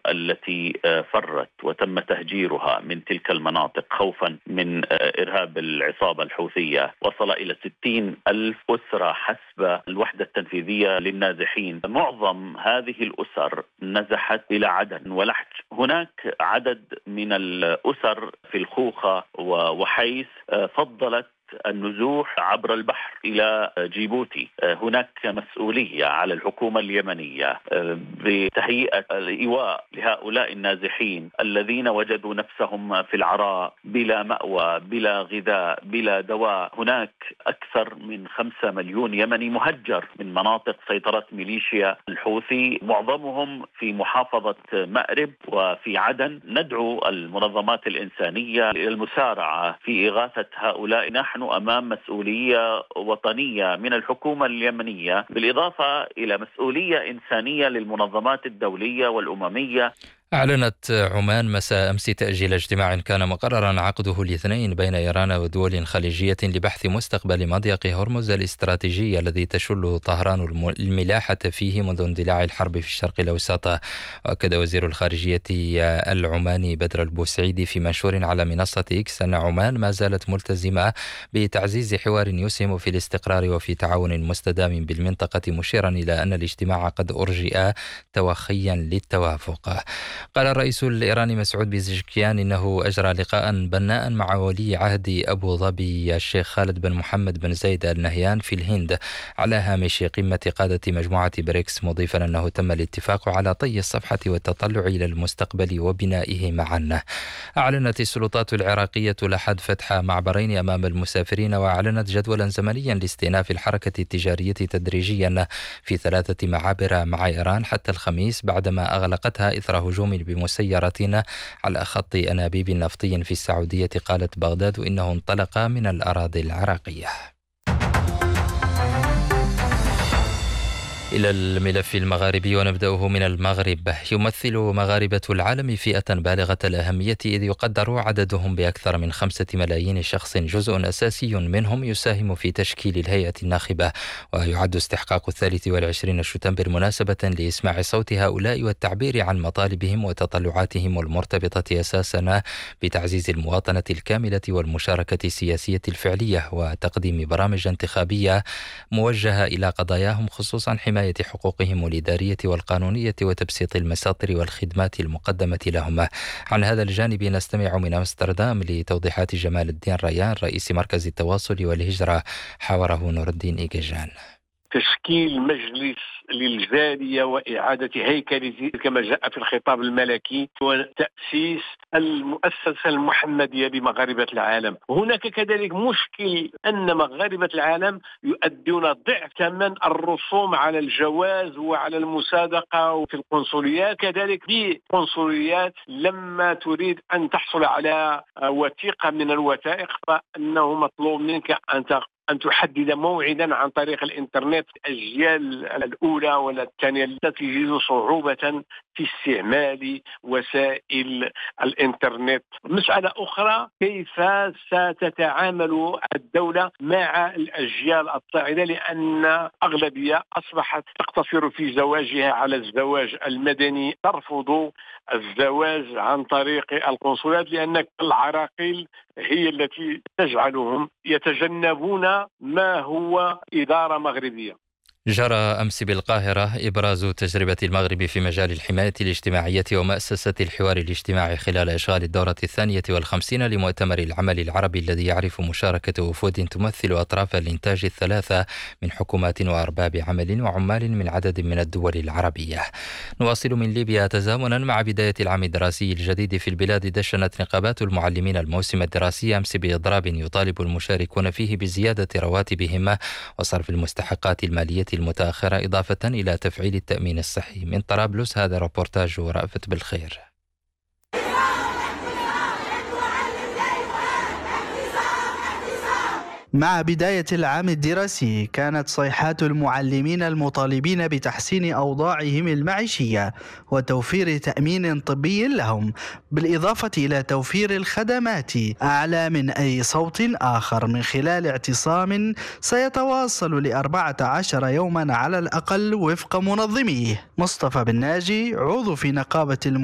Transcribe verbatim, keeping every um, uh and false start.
التي فرت وتم تهجيرها من تلك المناطق خوفا من إرهاب العصابة الحوثية وصل إلى ستين ألف أسرة حسب الوحدة التنفيذية للنازحين. معظم هذه الأسر نزحت إلى عدن ولحج. هناك عدد من الأسر في الخوخة وحيث فضلت النزوح عبر البحر إلى جيبوتي. هناك مسؤولية على الحكومة اليمنية بتهيئة الإيواء لهؤلاء النازحين الذين وجدوا نفسهم في العراء بلا مأوى، بلا غذاء، بلا دواء. هناك أكثر من خمسة مليون يمني مهجر من مناطق سيطرة ميليشيا الحوثي، معظمهم في محافظة مأرب وفي عدن. ندعو المنظمات الإنسانية إلى المسارعة في إغاثة هؤلاء. نحن أمام مسؤولية وطنية من الحكومة اليمنية، بالإضافة إلى مسؤولية إنسانية للمنظمات الدولية والأممية. أعلنت عمان مساء أمس تأجيل اجتماع كان مقررا عقده الاثنين بين إيران ودول خليجية لبحث مستقبل مضيق هرمز الاستراتيجي الذي تشل طهران الملاحة فيه منذ اندلاع الحرب في الشرق الأوسط. وأكد وزير الخارجية العماني بدر البوسعيدي في منشور على منصة إكس أن عمان ما زالت ملتزمة بتعزيز حوار يسهم في الاستقرار وفي تعاون مستدام بالمنطقة، مشيرا إلى أن الاجتماع قد أرجئ توخيا للتوافق. قال الرئيس الإيراني مسعود بيزشكيان إنه أجرى لقاء بناء مع ولي عهد أبو ظبي الشيخ خالد بن محمد بن زايد آل نهيان في الهند على هامش قمة قادة مجموعة بريكس، مضيفا أنه تم الاتفاق على طي الصفحة والتطلع إلى المستقبل وبنائه معا. أعلنت السلطات العراقية لحد فتح معبرين أمام المسافرين، وأعلنت جدولا زمنيا لاستئناف الحركة التجارية تدريجيا في ثلاثة معابر مع إيران حتى الخميس، بعدما أغلقتها إثر هجوم بمسيرة على خط أنابيب نفطي في السعودية. قالت بغداد إنه انطلق من الأراضي العراقية. إلى الملف المغاربي ونبدأه من المغرب. يمثل مغاربة العالم فئة بالغة الأهمية، إذ يقدر عددهم بأكثر من خمسة ملايين شخص، جزء أساسي منهم يساهم في تشكيل الهيئة الناخبة. ويعد استحقاق الثالث والعشرين شتنبر مناسبة لإسماع صوت هؤلاء والتعبير عن مطالبهم وتطلعاتهم المرتبطة أساسا بتعزيز المواطنة الكاملة والمشاركة السياسية الفعلية، وتقديم برامج انتخابية موجهة إلى قضاياهم، خصوصا حماية حقوقهم الإدارية والقانونية وتبسيط المساطر والخدمات المقدمة لهم. عن هذا الجانب نستمع من أمستردام لتوضيحات جمال الدين ريان رئيس مركز التواصل والهجرة، حاوره نور الدين إيجاجان. تشكيل مجلس للجالية وإعادة هيكله كما جاء في الخطاب الملكي، وتأسيس المؤسسة المحمدية لمغاربة العالم. هناك كذلك مشكل أن مغاربة العالم يؤدون ضعف ثمن الرسوم على الجواز وعلى المصادقة في القنصليات. كذلك في قنصليات لما تريد أن تحصل على وثيقة من الوثائق فإنه مطلوب منك أن أن تحدد موعدا عن طريق الإنترنت. الأجيال الأولى ولا الثانية تجد صعوبة في استعمال وسائل الإنترنت. مسألة أخرى، كيف ستتعامل الدولة مع الأجيال الصاعدة، لأن أغلبية أصبحت تقتصر في زواجها على الزواج المدني، ترفض الزواج عن طريق القنصلات، لأن العراقيل هي التي تجعلهم يتجنبون ما هو إدارة مغربية. جرى أمس بالقاهرة إبراز تجربة المغرب في مجال الحماية الاجتماعية ومؤسسة الحوار الاجتماعي خلال إشغال الدورة الثانية والخمسين لمؤتمر العمل العربي، الذي يعرف مشاركة وفود تمثل أطراف الإنتاج الثلاثة من حكومات وأرباب عمل وعمال من عدد من الدول العربية. نواصل من ليبيا. تزامنا مع بداية العام الدراسي الجديد في البلاد، دشنت نقابات المعلمين الموسم الدراسي أمس بإضراب يطالب المشاركون فيه بزيادة رواتبهم وصرف المستحقات المالية المتأخرة، إضافة إلى تفعيل التأمين الصحي. من طرابلس هذا ريبورتاج رأفت بالخير. مع بداية العام الدراسي كانت صيحات المعلمين المطالبين بتحسين أوضاعهم المعيشية وتوفير تأمين طبي لهم، بالإضافة إلى توفير الخدمات، أعلى من أي صوت آخر، من خلال اعتصام سيتواصل لأربعة عشر يوما على الأقل وفق منظميه. مصطفى بن ناجي عضو في نقابة